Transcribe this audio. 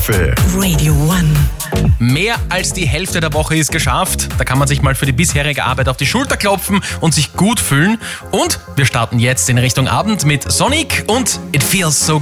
Staffel. Radio One. Mehr als die Hälfte der Woche ist geschafft. Da kann man sich mal für die bisherige Arbeit auf die Schulter klopfen und sich gut fühlen. Und wir starten jetzt in Richtung Abend mit Sonic und It Feels So